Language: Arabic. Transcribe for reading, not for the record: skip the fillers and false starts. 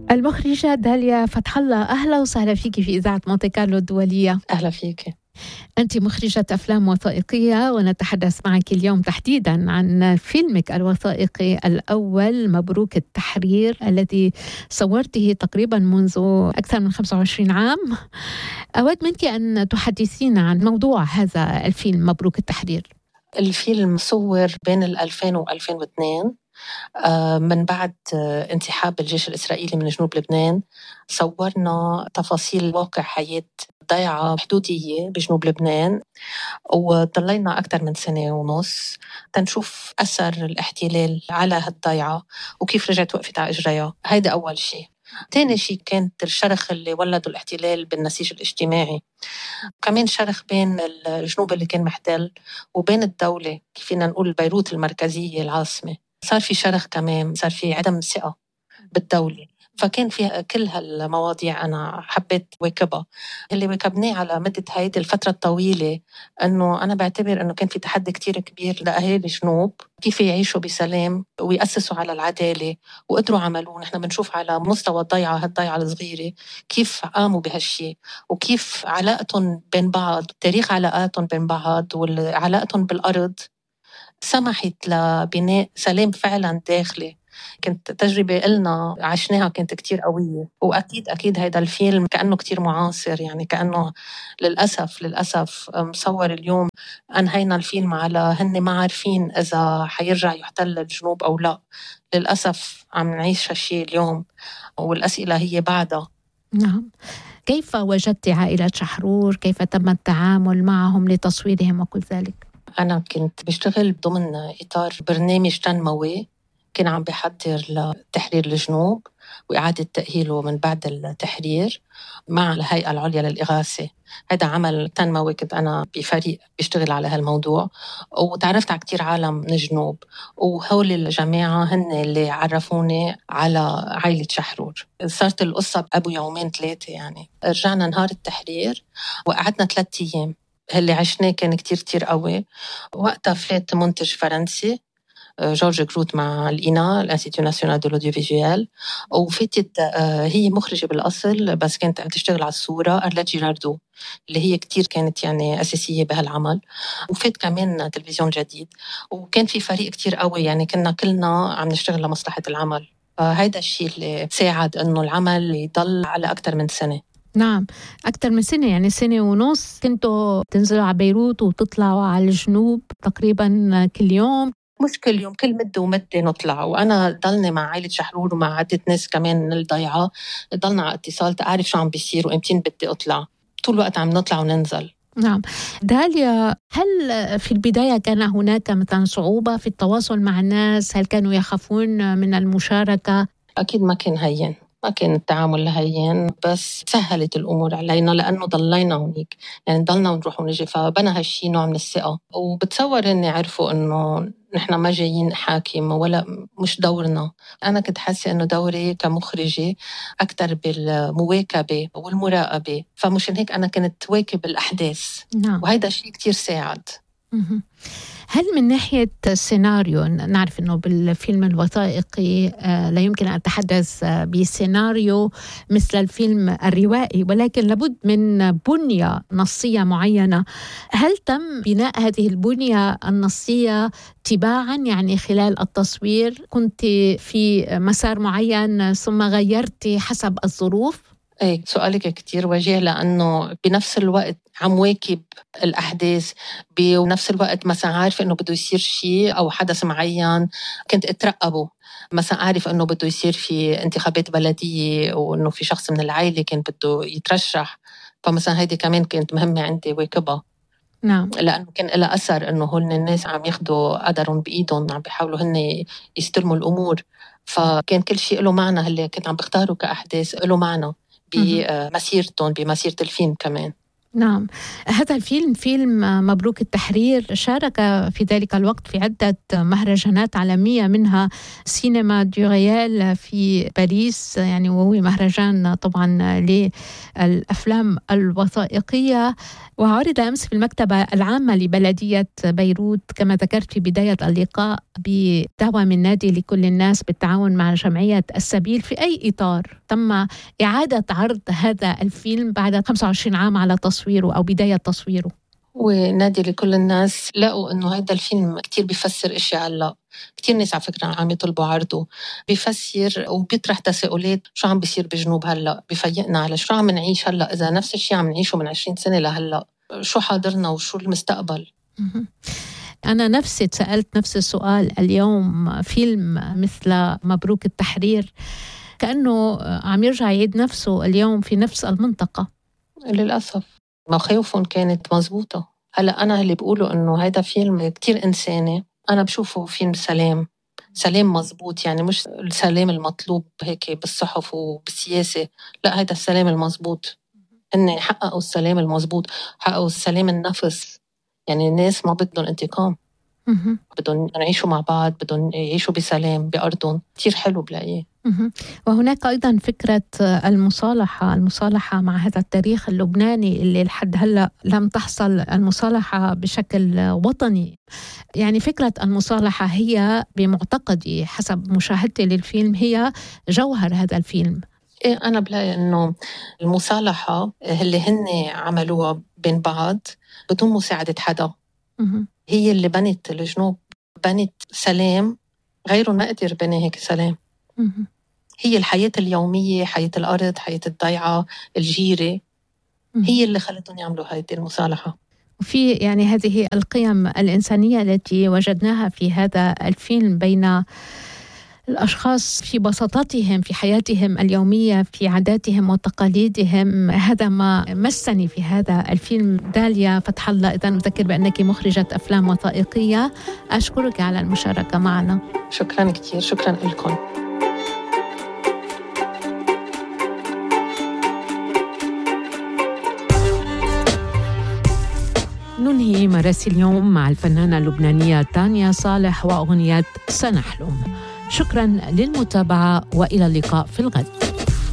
المخرجة داليا فتح الله، أهلا وسهلا فيك في إذاعة مونتي كارلو الدولية. أهلا فيك. أنت مخرجة أفلام وثائقية، ونتحدث معك اليوم تحديدا عن فيلمك الوثائقي الأول مبروك التحرير، الذي صورته تقريبا منذ أكثر من 25 عام. أود منك أن تحدثينا عن موضوع هذا الفيلم مبروك التحرير. الفيلم صور بين 2000 و 2002 من بعد انسحاب الجيش الإسرائيلي من جنوب لبنان. صورنا تفاصيل واقع حياة ضيعة حدودية بجنوب لبنان، وضلينا أكثر من سنة ونص تنشوف أثر الاحتلال على هالضيعة وكيف رجعت وقفت على إجريها. هيدا أول شيء. تاني شيء كانت الشرخ اللي ولده الاحتلال بالنسيج الاجتماعي، كمان شرخ بين الجنوب اللي كان محتل وبين الدولة، فينا نقول بيروت المركزية العاصمة. صار في شرخ كمان، صار في عدم ثقة بالدولة، فكان فيها كل هالمواضيع أنا حبيت واكبها. اللي واكبناه على مدة هيدي الفترة الطويلة أنه أنا بعتبر أنه كان في تحدي كتير كبير لأهالي الجنوب كيف يعيشوا بسلام ويأسسوا على العدالة، وقدروا عملوه. نحن بنشوف على مستوى هالضيعة الصغيرة كيف قاموا بهالشي، وكيف علاقتهم بين بعض، تاريخ علاقاتهم بين بعض وعلاقتهم بالأرض سمحت لبناء سلام فعلا داخلي. كانت تجربة إلنا عشناها كانت كتير قوية، وأكيد هيدا الفيلم كأنه كتير معاصر، يعني كأنه للأسف مصور اليوم. أنهينا الفيلم على هن ما عارفين إذا حيرجع يحتل الجنوب أو لا. للأسف عم نعيش هالشي اليوم، والأسئلة هي بعدها. نعم. كيف وجدت عائلة شحرور؟ كيف تم التعامل معهم لتصويرهم وكل ذلك؟ أنا كنت بشتغل ضمن إطار برنامج تنموي كان عم بحضر لتحرير الجنوب وإعادة تأهيله من بعد التحرير مع الهيئة العليا للإغاثة. هذا عمل تنموي، كنت أنا بفريق بيشتغل على هالموضوع، وتعرفت على كتير عالم من الجنوب، وهول الجماعة هن اللي عرفوني على عائلة شحرور. صارت القصة أبو يومين 3 يعني. رجعنا نهار التحرير وقعدنا 3 أيام. اللي عشناه كان كتير قوي. وقتها فات منتج فرنسي جورج كروت مع الإنا الانستيتيو ناسيونال دو لوديوفيجوال، وفاتت هي مخرجة بالأصل بس كانت عم تشتغل على الصورة، أرلات جيراردو اللي هي كتير كانت يعني أساسية بهالعمل. وفات كمان تلفزيون جديد، وكان في فريق كتير قوي، يعني كنا كلنا عم نشتغل لمصلحة العمل. هيدا الشيء اللي ساعد إنه العمل يضل على أكتر من سنة. نعم، أكثر من سنة، يعني 1.5 سنة كنتوا تنزلوا على بيروت وتطلعوا على الجنوب تقريبا كل يوم. مش كل يوم، كل مدة ومدة نطلع، وأنا ضلني مع عائلة شحرور ومع عدة ناس كمان من الضيعة، ضلنا على اتصال تعرف شو عم بيصير وإمتين بدي أطلع. طول الوقت عم نطلع وننزل. نعم. داليا، هل في البداية كان هناك مثلا صعوبة في التواصل مع الناس؟ هل كانوا يخافون من المشاركة؟ أكيد ما كان هين، ما كان التعامل هين، بس سهلت الأمور علينا لأنه ضلينا هونيك، يعني ضلنا ونروح ونجي، فبنى هالشي نوع من الثقة. وبتصور إني عرفوا إنه نحن ما جايين حاكم ولا مش دورنا. أنا كنت حاسة إنه دوري كمخرجة أكتر بالمواكبة والمراقبة، فمشان هيك أنا كنت واكب الأحداث. نعم. وهيدا الشيء كتير ساعد. هل من ناحية السيناريو، نعرف أنه بالفيلم الوثائقي لا يمكن أن أتحدث بسيناريو مثل الفيلم الروائي، ولكن لابد من بنية نصية معينة. هل تم بناء هذه البنية النصية تباعا؟ يعني خلال التصوير كنت في مسار معين ثم غيرت حسب الظروف؟ ايه، سؤالك كتير وجيه، لأنه بنفس الوقت عم واكب الأحداث، بنفس الوقت مثلا عارف إنه بده يصير شيء أو حدث معين كنت أترقبه. مثلا أعرف إنه بده يصير في انتخابات بلدية وإنه في شخص من العائلة كان بده يترشح، فمثلا هيدي كمان كانت مهمة عندي واكبها. نعم. لأنه كان لها أثر إنه هن الناس عم ياخدوا قدرهم بإيدهم، عم بيحاولوا هن يستلموا الأمور، فكان كل شيء له معنى. اللي كنت عم بختاره كأحداث له معنى بمسيرتهم، بمسيرة الفيلم كمان. نعم. هذا الفيلم، فيلم مبروك التحرير، شارك في ذلك الوقت في عدة مهرجانات عالمية، منها سينما دو ريال في باريس، يعني وهو مهرجان طبعا للأفلام الوثائقية، وعرض أمس في المكتبة العامة لبلدية بيروت كما ذكرت في بداية اللقاء، بدعوة من نادي لكل الناس بالتعاون مع جمعية السبيل. في أي إطار تم إعادة عرض هذا الفيلم بعد 25 عام على تصويره أو بداية تصويره. ونادي لكل الناس لقوا إنه هذا الفيلم كتير بيفسر إشياء هلأ. كتير ناس على فكرة عم يطلبوا عرضه، بيفسر وبيطرح تساؤلات شو عم بيصير بجنوب هلأ، بفيقنا على شو عم نعيش هلأ إذا نفس الشيء عم نعيشه من 20 سنة لهلأ، شو حاضرنا وشو المستقبل. أنا نفسي سألت نفس السؤال اليوم. فيلم مثل مبروك التحرير كأنه عم يرجع يعيد نفسه اليوم في نفس المنطقة. للأسف مخاوفهم كانت مزبوطة. هلأ أنا اللي بقوله إنه هيدا فيلم كتير إنساني، أنا بشوفه فيلم سلام مزبوط، يعني مش السلام المطلوب هيك بالصحف وبالسياسة، لا هيدا السلام المزبوط. إن حققوا السلام المزبوط، حققوا السلام النفس. يعني الناس ما بدهم انتقام، بدهم يعيشوا مع بعض، بدهم يعيشوا بسلام بأرضهم. كتير حلو بلاقيه. وهناك أيضا فكرة المصالحة مع هذا التاريخ اللبناني اللي لحد هلأ لم تحصل المصالحة بشكل وطني. يعني فكرة المصالحة هي بمعتقدي حسب مشاهدتي للفيلم هي جوهر هذا الفيلم. إيه، أنا بلاقي إنه المصالحة اللي هن عملوها بين بعض بدون مساعدة حدا هي اللي بنت الجنوب، بنت سلام غيره ما قدر بني هيك سلام. هي الحياة اليومية، حياة الأرض، حياة الضيعة، الجيرة، هي اللي خلتهم يعملوا هذه المصالحة. وفي يعني هذه القيم الإنسانية التي وجدناها في هذا الفيلم بين الأشخاص في بساطتهم في حياتهم اليومية، في عاداتهم وتقاليدهم. هذا ما مسني في هذا الفيلم. داليا فتح الله، إذا أذكر بأنك مخرجة أفلام وثائقية، أشكرك على المشاركة معنا. شكرا كثير، شكرا لكم. ننهي مراسي اليوم مع الفنانة اللبنانية تانيا صالح وأغنية سنحلم. شكرا للمتابعة وإلى اللقاء في الغد.